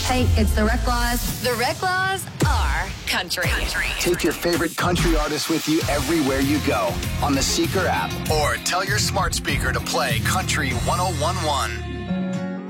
Hey, it's the Rec Laws. The Rec Laws are country. Take your favorite country artist with you everywhere you go on the Seeker app, or tell your smart speaker to play Country 1011.